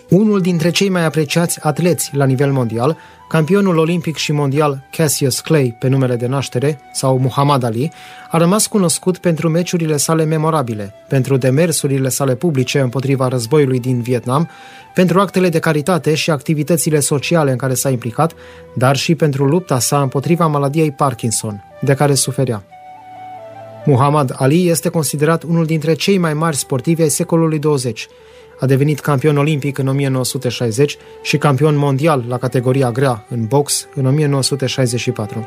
Unul dintre cei mai apreciați atleți la nivel mondial, campionul olimpic și mondial Cassius Clay, pe numele de naștere, sau Muhammad Ali, a rămas cunoscut pentru meciurile sale memorabile, pentru demersurile sale publice împotriva războiului din Vietnam, pentru actele de caritate și activitățile sociale în care s-a implicat, dar și pentru lupta sa împotriva maladiei Parkinson, de care suferea. Muhammad Ali este considerat unul dintre cei mai mari sportivi ai secolului 20. A devenit campion olimpic în 1960 și campion mondial la categoria grea în box în 1964.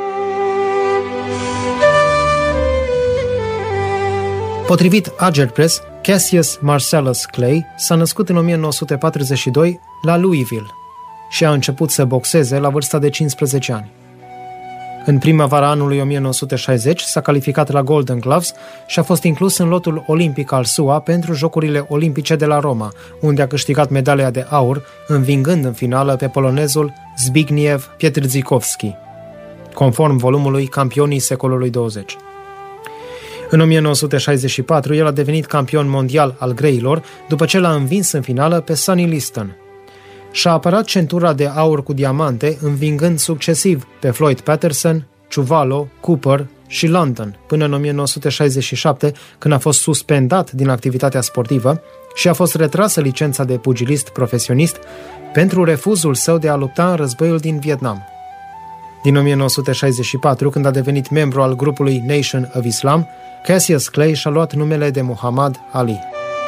Potrivit Agerpres, Cassius Marcellus Clay s-a născut în 1942 la Louisville și a început să boxeze la vârsta de 15 ani. În primăvara anului 1960 s-a calificat la Golden Gloves și a fost inclus în lotul olimpic al SUA pentru Jocurile Olimpice de la Roma, unde a câștigat medalia de aur, învingând în finală pe polonezul Zbigniew Pietrzycowski, conform volumului Campionii secolului 20. În 1964, el a devenit campion mondial al greilor, după ce l-a învins în finală pe Sonny Liston. Și-a apărat centura de aur cu diamante, învingând succesiv pe Floyd Patterson, Chuvalo, Cooper și London, până în 1967, când a fost suspendat din activitatea sportivă și a fost retrasă licența de pugilist profesionist pentru refuzul său de a lupta în războiul din Vietnam. Din 1964, când a devenit membru al grupului Nation of Islam, Cassius Clay și-a luat numele de Muhammad Ali.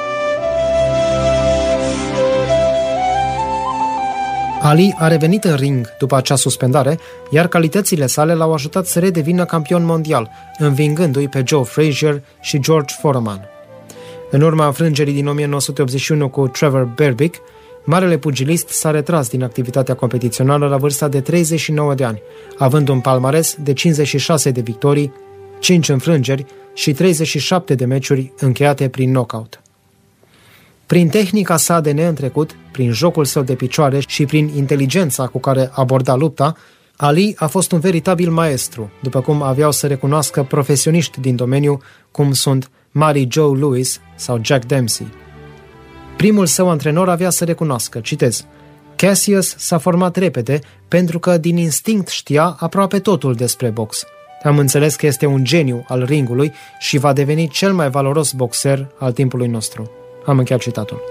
Ali a revenit în ring după acea suspendare, iar calitățile sale l-au ajutat să redevină campion mondial, învingându-i pe Joe Frazier și George Foreman. În urma înfrângerii din 1981 cu Trevor Berbick, marele pugilist s-a retras din activitatea competițională la vârsta de 39 de ani, având un palmares de 56 de victorii, 5 înfrângeri și 37 de meciuri încheiate prin knockout. Prin tehnica sa de neîntrecut, prin jocul său de picioare și prin inteligența cu care aborda lupta, Ali a fost un veritabil maestru, după cum aveau să recunoască profesioniști din domeniu, cum sunt Mary Joe Louis sau Jack Dempsey. Primul său antrenor avea să recunoască, citez, Cassius s-a format repede pentru că din instinct știa aproape totul despre box. Am înțeles că este un geniu al ringului și va deveni cel mai valoros boxer al timpului nostru. Am încheiat citatul.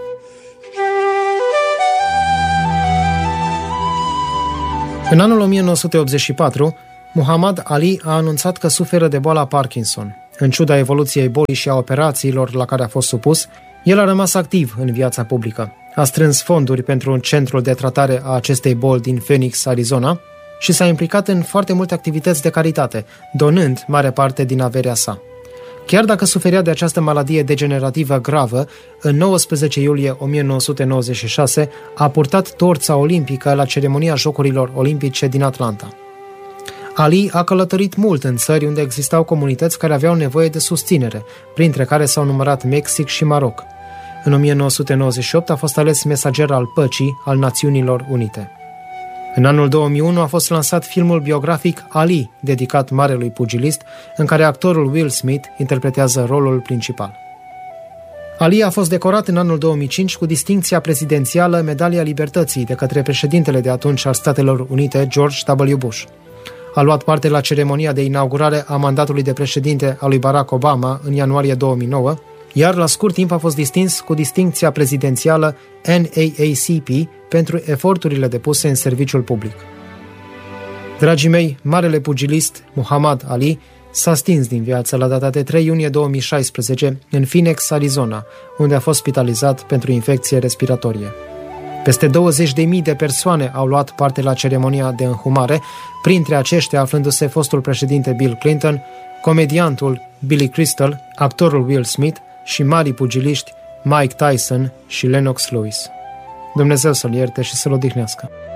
În anul 1984, Muhammad Ali a anunțat că suferă de boala Parkinson. În ciuda evoluției bolii și a operațiilor la care a fost supus, el a rămas activ în viața publică. A strâns fonduri pentru un centru de tratare a acestei boli din Phoenix, Arizona, și s-a implicat în foarte multe activități de caritate, donând mare parte din averea sa. Chiar dacă suferea de această maladie degenerativă gravă, în 19 iulie 1996 a purtat torța olimpică la ceremonia Jocurilor Olimpice din Atlanta. Ali a călătorit mult în țări unde existau comunități care aveau nevoie de susținere, printre care s-au numărat Mexic și Maroc. În 1998 a fost ales mesager al păcii al Națiunilor Unite. În anul 2001 a fost lansat filmul biografic Ali, dedicat marelui pugilist, în care actorul Will Smith interpretează rolul principal. Ali a fost decorat în anul 2005 cu distincția prezidențială Medalia Libertății de către președintele de atunci al Statelor Unite, George W. Bush. A luat parte la ceremonia de inaugurare a mandatului de președinte al lui Barack Obama în ianuarie 2009, iar la scurt timp a fost distins cu distincția prezidențială NAACP pentru eforturile depuse în serviciul public. Dragii mei, marele pugilist Muhammad Ali s-a stins din viață la data de 3 iunie 2016 în Phoenix, Arizona, unde a fost spitalizat pentru infecție respiratorie. Peste 20.000 de persoane au luat parte la ceremonia de înhumare, printre aceștia aflându-se fostul președinte Bill Clinton, comediantul Billy Crystal, actorul Will Smith și mari pugiliști Mike Tyson și Lennox Lewis. Dumnezeu să-l ierte și să-l odihnească.